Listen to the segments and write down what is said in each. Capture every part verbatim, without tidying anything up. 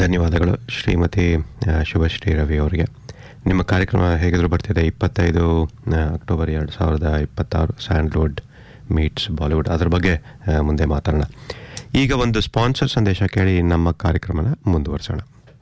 ಧನ್ಯವಾದಗಳು ಶ್ರೀಮತಿ ಶುಭಶ್ರೀ ರವಿ ಅವರಿಗೆ. ನಿಮ್ಮ ಕಾರ್ಯಕ್ರಮ ಹೇಗಿದ್ರು ಬರ್ತಿದೆ. ಇಪ್ಪತ್ತೈದು ಅಕ್ಟೋಬರ್ ಎರಡು ಸಾವಿರದ ಇಪ್ಪತ್ತಾರು ಸ್ಯಾಂಡ್ಲ್ವುಡ್ ಮೀಟ್ಸ್ ಬಾಲಿವುಡ್, ಅದರ ಬಗ್ಗೆ ಮುಂದೆ ಮಾತಾಡೋಣ. ಈಗ ಒಂದು ಸ್ಪಾನ್ಸರ್ ಸಂದೇಶ ಕೇಳಿ ನಮ್ಮ ಕಾರ್ಯಕ್ರಮನ ಮುಂದುವರಿಸೋಣ.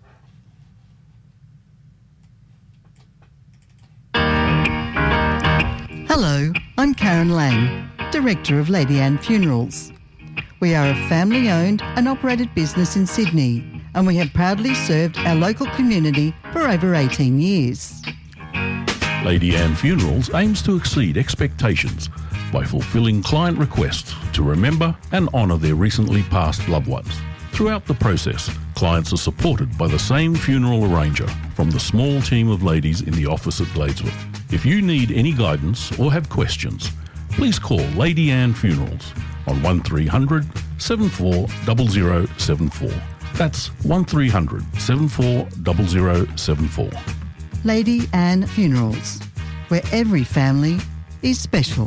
Hello, I'm Karen Lang, Director of Lady Anne Funerals. We are a family-owned and operated business in Sydney, and we have proudly served our local community for over eighteen years. Lady Anne Funerals aims to exceed expectations by fulfilling client requests to remember and honour their recently passed loved ones. Throughout the process, clients are supported by the same funeral arranger from the small team of ladies in the office at Gladeswood. If you need any guidance or have questions, please call Lady Anne Funerals on one three hundred seven four zero zero seven four. That's one three hundred seven four zero zero seven four. Lady Anne Funerals, where every family is special.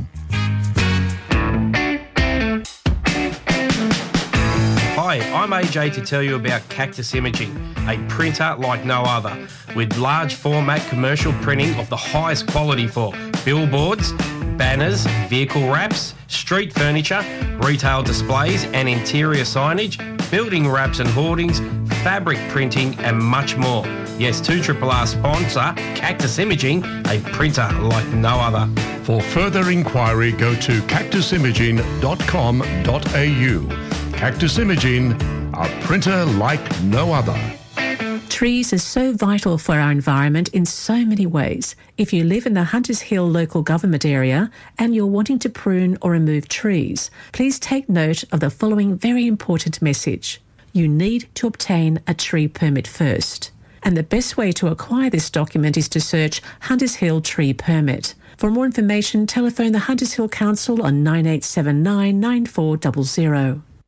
Hi, I'm A J to tell you about Cactus Imaging, a printer like no other, with large format commercial printing of the highest quality for billboards, banners, vehicle wraps, street furniture, retail displays and interior signage, building wraps and hoardings, fabric printing and much more. Yes, two R R R sponsor Cactus Imaging, a printer like no other. For further inquiry, go to cactus imaging dot com dot a u. Cactus Imaging, a printer like no other. Trees are so vital for our environment in so many ways. If you live in the Hunters Hill local government area and you're wanting to prune or remove trees, please take note of the following very important message. You need to obtain a tree permit first. And the best way to acquire this document is to search Hunters Hill Tree Permit. For more information, telephone the Hunters Hill Council on nine eight seven nine nine four zero zero.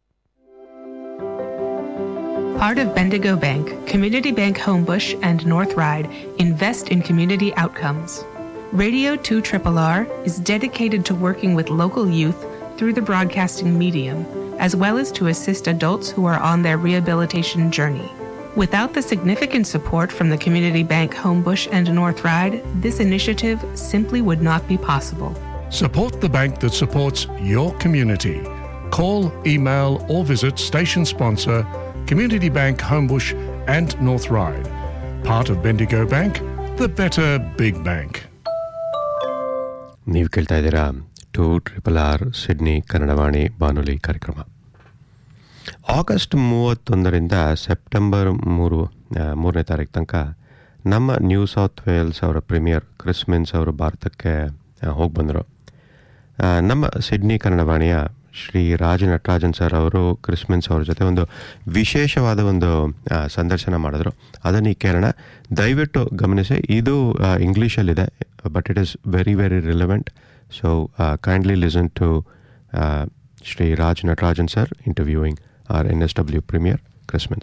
Part of Bendigo Bank, Community Bank Homebush and North Ryde invest in community outcomes. Radio two R R R is dedicated to working with local youth through the broadcasting medium, as well as to assist adults who are on their rehabilitation journey. Without the significant support from the Community Bank Homebush and North Ryde, this initiative simply would not be possible. Support the bank that supports your community. Call, email or visit station sponsor Community Bank Homebush and North Ryde. Part of Bendigo Bank, the better big bank. ನೀವು ಕೇಳ್ತಾ ಇದ್ದೀರಾ to triple R Sydney Kannadavani ಬಾನುಲಿ ಕಾರ್ಯಕ್ರಮ. August ಮೂವತ್ತೊಂದರಿಂದ September ಮೂರು ಮೂರನೇ ತಾರೀಕು ತನಕ ನಮ್ಮ ನ್ಯೂ ಸೌತ್ ವೇಲ್ಸ್ ಅವರ ಪ್ರೀಮಿಯರ್ ಕ್ರಿಸ್ ಮಿನ್ಸ್ ಅವರು ಭಾರತಕ್ಕೆ ಹೋಗಿ ಬಂದರು. ನಮ್ಮ ಸಿಡ್ನಿ ಕನ್ನಡವಾಣಿಯ ಶ್ರೀ ರಾಜ ನಟರಾಜನ್ ಸರ್ ಅವರು ಕ್ರಿಸ್ ಮಿನ್ಸ್ ಅವ್ರ ಜೊತೆ ಒಂದು ವಿಶೇಷವಾದ ಒಂದು ಸಂದರ್ಶನ ಮಾಡಿದ್ರು. ಅದನ್ನು ಈ ಕೇಳೋಣ, ದಯವಿಟ್ಟು ಗಮನಿಸಿ. ಇದು ಇಂಗ್ಲೀಷಲ್ಲಿದೆ, but it is very very relevant. So kindly listen to Shri Raj Natarajan sir ಇಂಟರ್ವ್ಯೂಯಿಂಗ್ our N S W Premier, Chris Minns.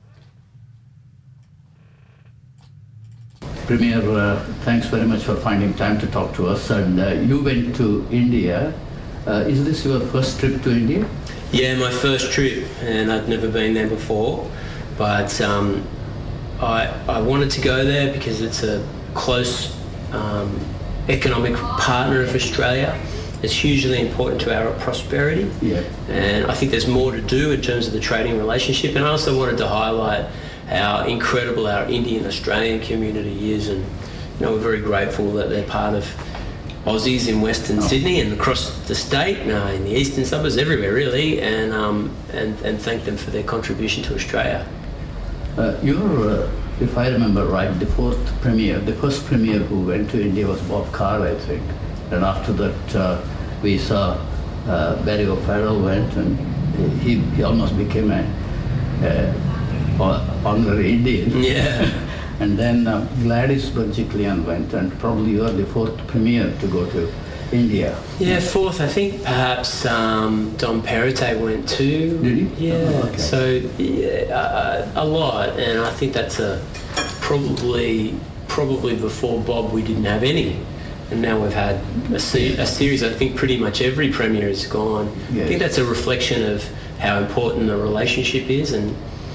Premier, uh, thanks very much for finding time to talk to us. And uh, you went to India. Uh, is this your first trip to India? Yeah, my first trip, and I've never been there before. But um, I, I wanted to go there because it's a close um, economic partner of Australia. It's hugely important to our prosperity, yeah. And I think there's more to do in terms of the trading relationship. And I also wanted to highlight how incredible our Indian Australian community is, and you know, we're very grateful that they're part of Aussies in Western oh. Sydney and across the state, uh, in the eastern suburbs, everywhere really, and um, and and thank them for their contribution to Australia. Uh, you're, uh, if I remember right, the fourth premier, the first premier who went to India was Bob Carr, I think. And after that, uh, we saw uh, Barry O'Farrell went, and he, he almost became a uh, honorary Indian. Yeah. And then uh, Gladys Berejiklian went, and probably you are the fourth premier to go to India. Yeah, fourth. I think perhaps um, Dom Perrottet went too. Did he? Yeah. Oh, okay. So yeah, uh, a lot, and I think that's a probably probably before Bob we didn't have any. And now we've had a, se- a series, I think pretty much every premier has gone. Yes. I think that's a reflection of how important the relationship is, and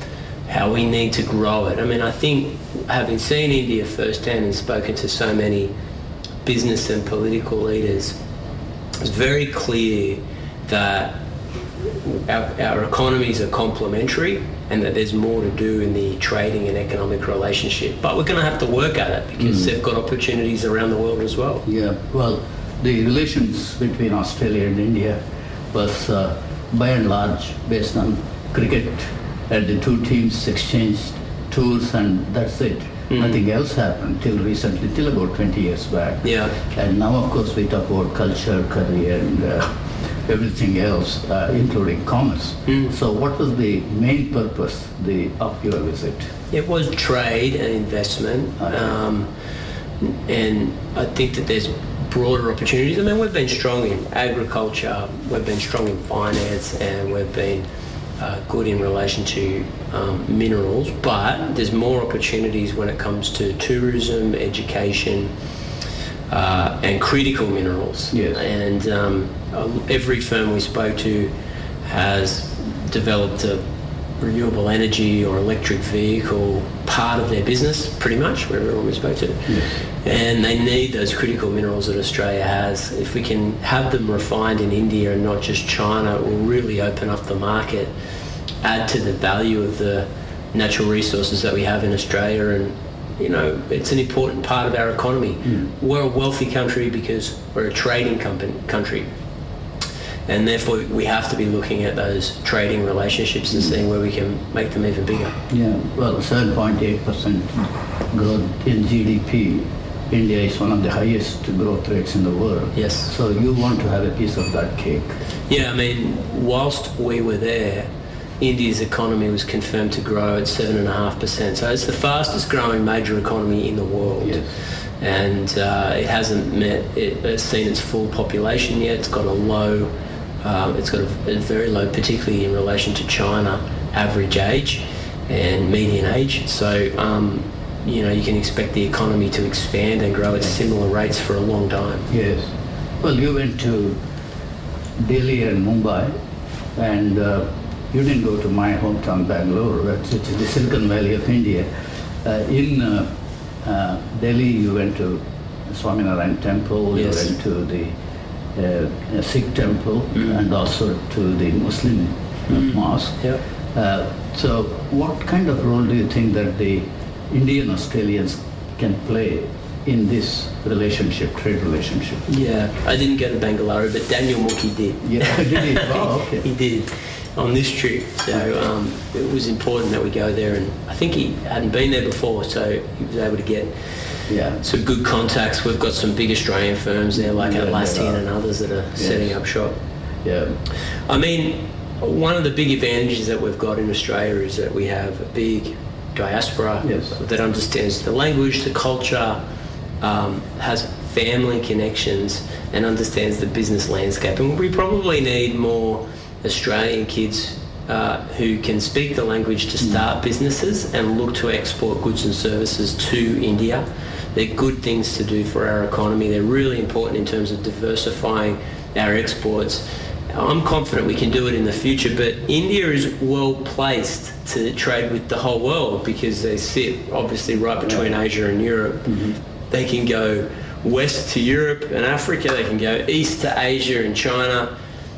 how we need to grow it. I mean, I think having seen India firsthand and spoken to so many business and political leaders, it's very clear that our, our economies are complementary and that there's more to do in the trading and economic relationship. But we're going to have to work at it because mm. they've got opportunities around the world as well. Yeah, well, the relations between Australia and India was uh, by and large based on cricket, and the two teams exchanged tours and that's it. Mm. Nothing else happened till recently, till about twenty years back. Yeah. And now, of course, we talk about culture, career, and uh, everything else, uh, including commerce. Mm. So what was the main purpose the, of your visit? It was trade and investment. Okay. Um, and I think that there's broader opportunities. I mean, we've been strong in agriculture, we've been strong in finance, and we've been uh, good in relation to um, minerals, but there's more opportunities when it comes to tourism, education, uh, and critical minerals. Yes. And um, every firm we spoke to has developed a renewable energy or electric vehicle part of their business, pretty much, for everyone we spoke to. Yes. And they need those critical minerals that Australia has. If we can have them refined in India and not just China, it will really open up the market, add to the value of the natural resources that we have in Australia, and you know, it's an important part of our economy. Mm. We're a wealthy country because we're a trading company, country. And therefore we have to be looking at those trading relationships and seeing where we can make them even bigger. Yeah, well, seven point eight percent growth in G D P. India is one of the highest growth rates in the world. Yes. So you want to have a piece of that cake. Yeah, I mean, whilst we were there, India's economy was confirmed to grow at seven point five percent. So it's the fastest growing major economy in the world. Yes. And uh, it hasn't met, it has seen its full population yet. It's got a low, um, it's got a, a very low, particularly in relation to China, average age and median age. So, um, you know, you can expect the economy to expand and grow at similar rates for a long time. Yes. Well, you went to Delhi and Mumbai, and uh, you didn't go to my hometown, Bangalore, which is the Silicon Valley of India. Uh, in uh, uh, Delhi, you went to Swaminarayan Temple, yes. you went to the uh, Sikh Temple, mm. and also to the Muslim mm. mosque. Yep. Uh, so what kind of role do you think that the Indian Australians can play in this relationship, trade relationship? Yeah, I didn't go to Bangalore, but Daniel Mookhey did. Yeah, did he? Oh, okay. He did on this trip. So um, it was important that we go there, and I think he hadn't been there before, so he was able to get yeah. some good contacts. We've got some big Australian firms there, like yeah, Atlassian and others that are yes. setting up shop. Yeah. I mean, one of the big advantages that we've got in Australia is that we have a big diaspora yes. that understands the language, the culture, um, has family connections, and understands the business landscape. And we probably need more Australian kids uh, who can speak the language to start mm. businesses and look to export goods and services to India. They're good things to do for our economy. They're really important in terms of diversifying our exports. I'm confident we can do it in the future, but India is well placed to trade with the whole world because they sit obviously right between Asia and Europe. Mm-hmm. They can go west to Europe and Africa, they can go east to Asia and China,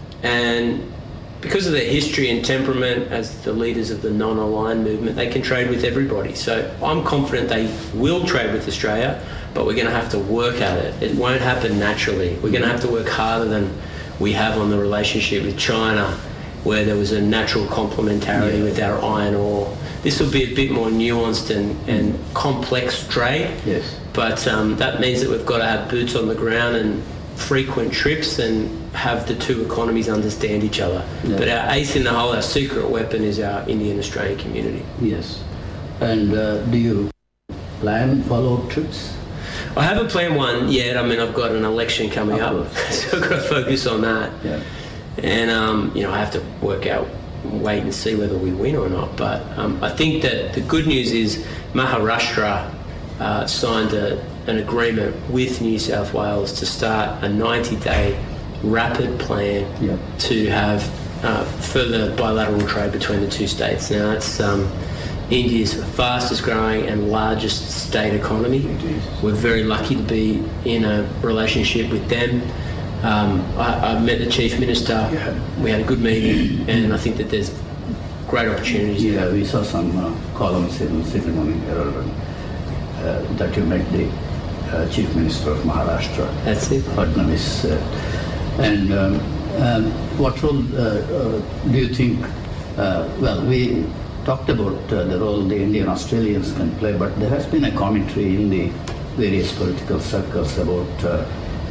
and because of their history and temperament as the leaders of the non-aligned movement, they can trade with everybody. So I'm confident they will trade with Australia, but we're going to have to work at it. It won't happen naturally. We're going to have to work harder than we have on the relationship with China, where there was a natural complementarity yeah. with our iron ore. This will be a bit more nuanced and, and complex trade, yes. but um, that means that we've got to have boots on the ground and frequent trips and have the two economies understand each other. Yeah. But our ace in the hole, our secret weapon, is our Indian-Australian community. Yes. And uh, do you plan follow-up trips? I haven't planned one yet. I mean, I've got an election coming up, so I've got to focus on that. Yeah. And, um, you know, I have to work out, wait and see whether we win or not. But um, I think that the good news is Maharashtra uh, signed a, an agreement with New South Wales to start a ninety-day rapid plan yeah. to have uh, further bilateral trade between the two states. Now, that's... Um, India's fastest growing and largest state economy. We're very lucky to be in a relationship with them. Um, I, I met the Chief Minister, yeah. We had a good meeting, and I think that there's great opportunities. Yeah, we saw some uh, columns in Sydney Morning Herald uh, that you met the uh, Chief Minister of Maharashtra. That's it. Fadnavis. Uh, and um, um, what role uh, uh, do you think, uh, well, we talked about uh, the role the Indian Australians can play, but there has been a commentary in the various political circles about uh,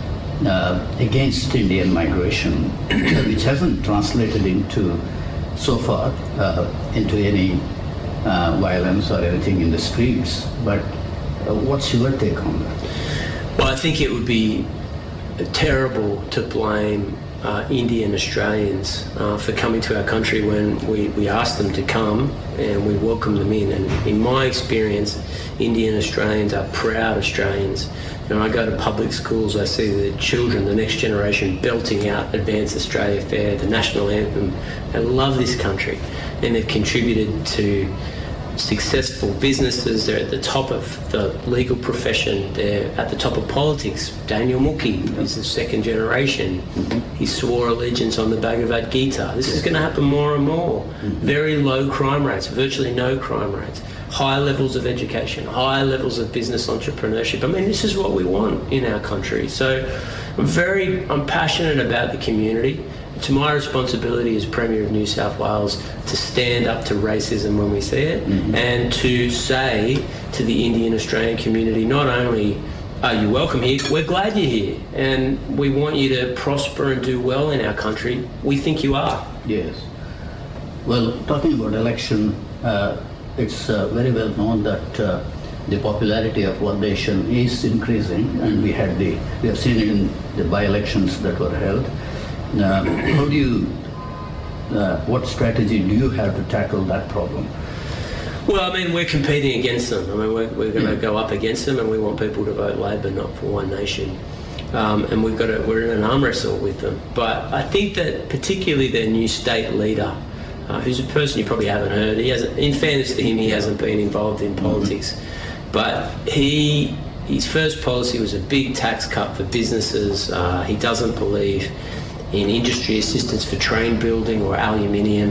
uh, against Indian migration, which hasn't translated into, so far, uh, into any uh, violence or anything in the streets. But uh, what's your take on that? Well, I think it would be terrible to blame Uh, Indian Australians uh, for coming to our country when we, we asked them to come and we welcome them in. And in my experience, Indian Australians are proud Australians. When I go to public schools, I see the children, the next generation, belting out Advance Australia Fair, the national anthem. They love this country, and they've contributed to successful businesses. They're at the top of the legal profession. They're at the top of politics. Daniel Mookhey is the second generation. Mm-hmm. He swore allegiance on the Bhagavad Gita. This is going to happen more and more. Mm-hmm. Very low crime rates, virtually no crime rates. High levels of education, high levels of business entrepreneurship. I mean, this is what we want in our country. So I'm very, I'm passionate about the community. To my responsibility as Premier of New South Wales to stand up to racism when we see it, mm-hmm. and to say to the Indian Australian community, not only are you welcome here, we're glad you're here, and we want you to prosper and do well in our country. We think you are. Yes. Well, talking about election, uh, it's uh, very well known that uh, the popularity of One Nation is increasing, and we had the we have seen it in the by-elections that were held. Uh, how do you, uh, what strategy do you have to tackle that problem? Well, I mean, we're competing against them. I mean, we're, we're going to go up against them, and we want people to vote Labor, not for One Nation. Um, and we've got to, we're in an arm wrestle with them. But I think that particularly their new state leader, uh, who's a person you probably haven't heard, he hasn't, in fairness to him, he hasn't been involved in politics. Mm-hmm. But he, his first policy was a big tax cut for businesses. Uh, he doesn't believe in industry assistance for train building or aluminium.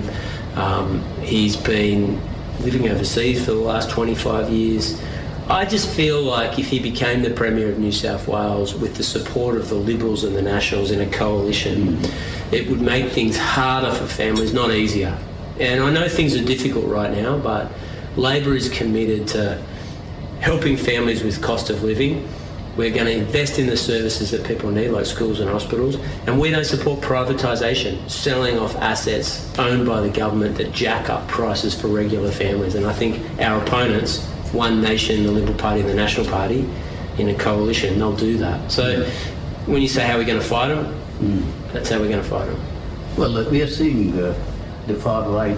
Um, he's been living overseas for the last twenty-five years. I just feel like if he became the Premier of New South Wales with the support of the Liberals and the Nationals in a coalition, mm. it would make things harder for families, not easier. And I know things are difficult right now, but Labor is committed to helping families with cost of living. We're going to invest in the services that people need, like schools and hospitals, and we don't support privatisation, selling off assets owned by the government that jack up prices for regular families. And I think our opponents, One Nation, the Liberal Party and the National Party, in a coalition, they'll do that. So when you say how we're going to fight them, mm. that's how we're going to fight them. Well, uh, we are seeing uh, the far-right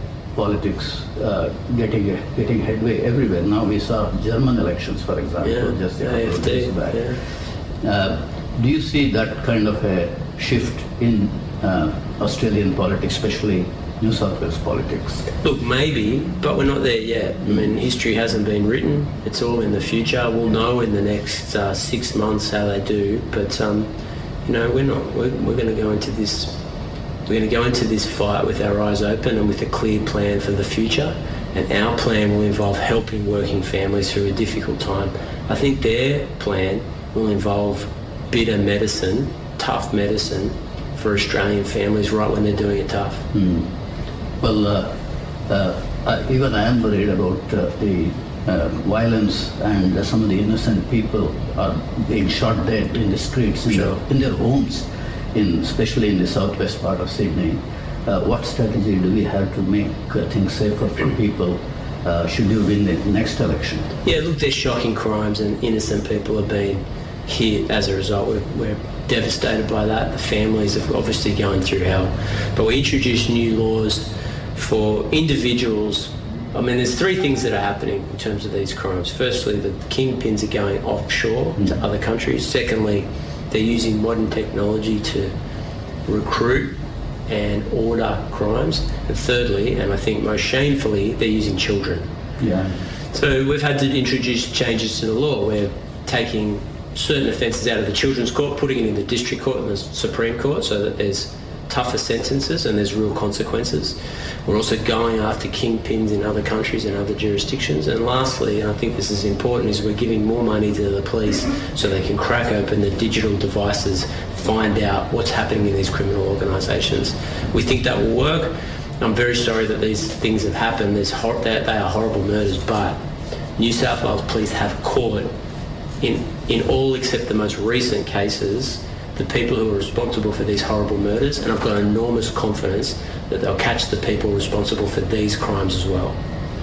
politics uh, getting uh, getting headway everywhere. Now we saw German elections, for example, yeah, just a couple of days back. Yeah. Uh, do you see that kind of a shift in uh, Australian politics, especially New South Wales politics? Look, maybe, but we're not there yet. I mean, history hasn't been written. It's all in the future. We'll know in the next uh, six months how they do. But um, you know, we're not. We're, we're going to go into this. We're going to go into this fight with our eyes open and with a clear plan for the future. And our plan will involve helping working families through a difficult time. I think their plan will involve bitter medicine, tough medicine for Australian families right when they're doing it tough. Mm. Well, uh, uh, I, even I am worried about uh, the uh, violence and uh, some of the innocent people are being shot dead in the streets, in, sure. their, in their homes, in, especially in the southwest part of Sydney. Uh, what strategy do we have to make uh, things safer for people uh, should you win the next election? Yeah, look, they're shocking crimes and innocent people have been hit as a result. We're, we're devastated by that. The families are obviously going through hell. But we introduced new laws for individuals. I mean, there's three things that are happening in terms of these crimes. Firstly, the kingpins are going offshore mm. to other countries. Secondly, they're using modern technology to recruit and order crimes. And thirdly, and I think most shamefully, they're using children. Yeah. So we've had to introduce changes to the law. We're taking certain offences out of the children's court, putting it in the district court and the Supreme Court so that there's tougher sentences and there's real consequences. We're also going after kingpins in other countries and other jurisdictions. And lastly, and I think this is important, is we're giving more money to the police so they can crack open the digital devices, find out what's happening in these criminal organisations. We think that will work. I'm very sorry that these things have happened. There's hor- they, they are horrible murders, but New South Wales Police have caught, in, in all except the most recent cases, the people who are responsible for these horrible murders, and I've got enormous confidence that they'll catch the people responsible for these crimes as well.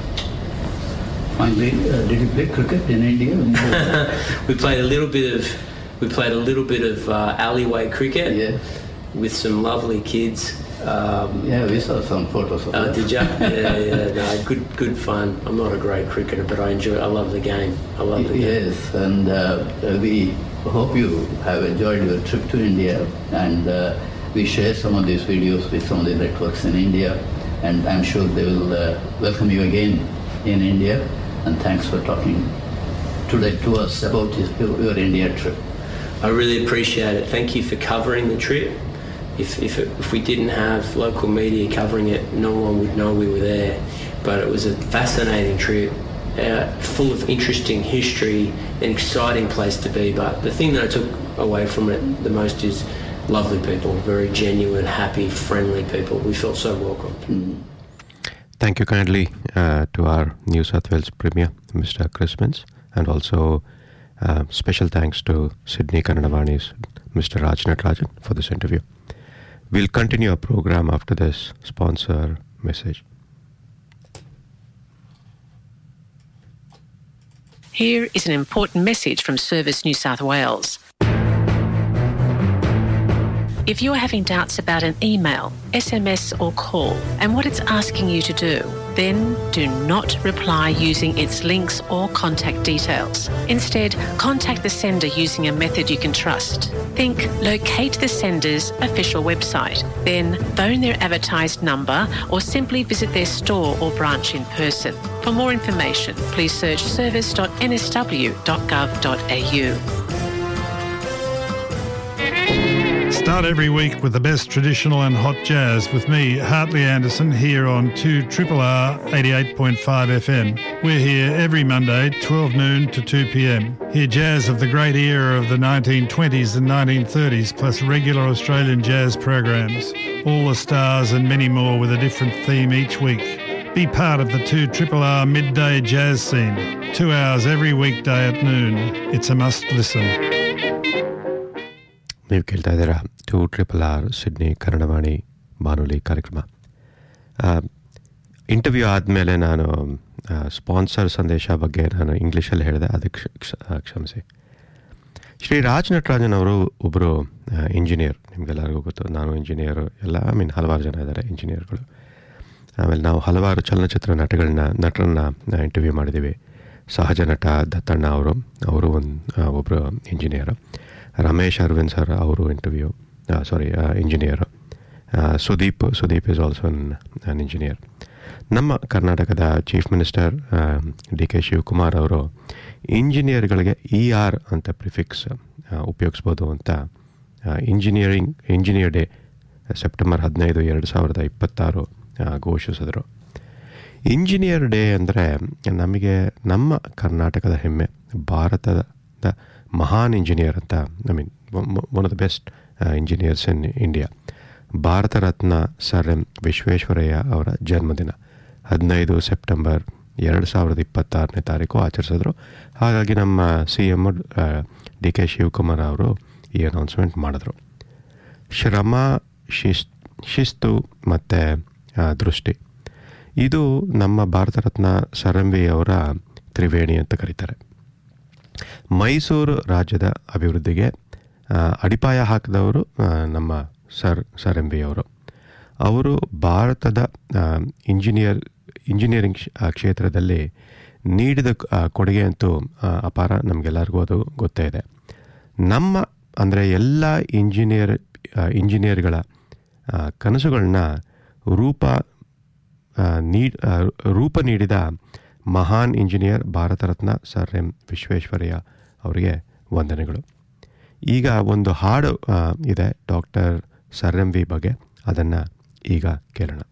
Finally, uh, did you play cricket in India? we played a little bit of we played a little bit of uh, alleyway cricket Yeah. with some lovely kids. Um, Yeah, we saw some photos of uh, that. did you? Yeah, yeah, no, good, good fun. I'm not a great cricketer, but I enjoy. I love the game. I love the game. Yes, and uh, we hope you have enjoyed your trip to India, and uh, we share some of these videos with some of the networks in India, and I'm sure they will uh, welcome you again in India, and thanks for talking today to us about this, your India trip. I really appreciate it. Thank you for covering the trip. If if, it, if we didn't have local media covering it, no one would know we were there. But it was a fascinating trip, uh, full of interesting history, an exciting place to be. But the thing that I took away from it the most is lovely people, very genuine, happy, friendly people. We felt so welcome. Mm. Thank you kindly uh, to our New South Wales Premier, Mister Chris Minns, and also uh, special thanks to Sydney Kannadavani's Mister Raj Natarajan for this interview. We'll continue our program after this sponsor message. Here is an important message from Service New South Wales. If you're having doubts about an email, S M S or call and what it's asking you to do, then do not reply using its links or contact details. Instead, contact the sender using a method you can trust. Think locate the sender's official website, then phone their advertised number or simply visit their store or branch in person. For more information, please search service dot n s w dot gov dot a u. Start every week with the best traditional and hot jazz with me, Hartley Anderson, here on two R R R eighty-eight point five F M. We're here every Monday, twelve noon to two p m. Hear jazz of the great era of the nineteen twenties and nineteen thirties, plus regular Australian jazz programs. All the stars and many more with a different theme each week. Be part of the two R R R midday jazz scene. Two hours every weekday at noon. It's a must listen. ನೀವು ಕೇಳ್ತಾ ಇದ್ದೀರಾ to triple R Sydney Kannadavani ಬಾನುಲಿ ಕಾರ್ಯಕ್ರಮ. Interview ಆದಮೇಲೆ ನಾನು sponsor ಸಂದೇಶ ಬಗ್ಗೆ ನಾನು ಇಂಗ್ಲೀಷಲ್ಲಿ ಹೇಳಿದೆ, ಅದಕ್ಕೆ ಕ್ಷಮಿಸಿ. ಶ್ರೀ ರಾಜ್ ನಟರಾಜನ್ ಅವರು ಒಬ್ಬರು ಇಂಜಿನಿಯರ್, ನಿಮಗೆಲ್ಲರಿಗೂ ಗೊತ್ತು. ನಾನು ಇಂಜಿನಿಯರು, ಎಲ್ಲ ಐ ಮೀನ್ ಹಲವಾರು ಜನ ಇದ್ದಾರೆ ಇಂಜಿನಿಯರ್ಗಳು. ಆಮೇಲೆ ನಾವು ಹಲವಾರು ಚಲನಚಿತ್ರ ನಟಗಳನ್ನ ನಟರನ್ನ ಇಂಟರ್ವ್ಯೂ ಮಾಡಿದ್ದೀವಿ. ಸಹಜ ನಟ ದತ್ತಣ್ಣ ಅವರು ಅವರು ಒಂದು ಒಬ್ಬರು ಇಂಜಿನಿಯರು. ರಮೇಶ್ ಅರವಿಂದ್ ಸರ್ ಅವರು interview sorry engineer. Sudeep Sudeep is also an engineer. ನಮ್ಮ ಕರ್ನಾಟಕದ chief minister D K Shivakumar ಅವರು ಇಂಜಿನಿಯರ್ಗಳಿಗೆ ಇ ಆರ್ ಅಂತ ಪ್ರಿಫಿಕ್ಸ್ ಉಪಯೋಗಿಸ್ಬೋದು ಅಂತ ಇಂಜಿನಿಯರಿಂಗ್ ಇಂಜಿನಿಯರ್ ಡೇ ಸೆಪ್ಟೆಂಬರ್ ಹದಿನೈದು ಎರಡು ಸಾವಿರದ ಇಪ್ಪತ್ತಾರು ಘೋಷಿಸಿದರು. ಇಂಜಿನಿಯರ್ ಡೇ ಅಂದರೆ ನಮಗೆ ನಮ್ಮ ಕರ್ನಾಟಕದ ಹೆಮ್ಮೆ, ಭಾರತದ ಮಹಾನ್ ಇಂಜಿನಿಯರ್ ಅಂತ, I mean one of the best engineers in India, Bharat Ratna sir M Visvesvaraya ಅವರ ಜನ್ಮದಿನ ಹದಿನೈದು ಸೆಪ್ಟೆಂಬರ್ ಎರಡು ಸಾವಿರದ ಇಪ್ಪತ್ತಾರನೇ ತಾರೀಕು ಆಚರಿಸಿದ್ರು. ಹಾಗಾಗಿ ನಮ್ಮ C M D K Shivakumar ಅವರು ಈ ಅನೌನ್ಸ್ಮೆಂಟ್ ಮಾಡಿದ್ರು. ಶ್ರಮ, ಶಿಸ್ ಶಿಸ್ತು ಮತ್ತು ದೃಷ್ಟಿ, ಇದು ನಮ್ಮ Bharat Ratna sir M V ಅವರ ತ್ರಿವೇಣಿ ಅಂತ ಕರೀತಾರೆ. ಮೈಸೂರು ರಾಜ್ಯದ ಅಭಿವೃದ್ಧಿಗೆ ಅಡಿಪಾಯ ಹಾಕಿದವರು ನಮ್ಮ ಸರ್ ಸರ್ ಎಂ ವಿ ಅವರು. ಅವರು ಭಾರತದ ಇಂಜಿನಿಯರ್ ಇಂಜಿನಿಯರಿಂಗ್ ಕ್ಷೇತ್ರದಲ್ಲಿ ನೀಡಿದ ಕೊಡುಗೆ ಅಂತೂ ಅಪಾರ, ನಮಗೆಲ್ಲರಿಗೂ ಅದು ಗೊತ್ತೇ ಇದೆ. ನಮ್ಮ ಅಂದರೆ ಎಲ್ಲ ಇಂಜಿನಿಯರ್ ಇಂಜಿನಿಯರ್ಗಳ ಕನಸುಗಳನ್ನ ರೂಪ ನೀ ರೂಪ ನೀಡಿದ ಮಹಾನ್ engineer Bharat Ratna sir M Visvesvaraya ಅವರಿಗೆ ವಂದನೆಗಳು. ಈಗ ಒಂದು ಹಾಡು ಇದೆ ಡಾಕ್ಟರ್ ಸರ್ ಎಂ ವಿ ಬಗ್ಗೆ, ಅದನ್ನು ಈಗ ಕೇಳೋಣ.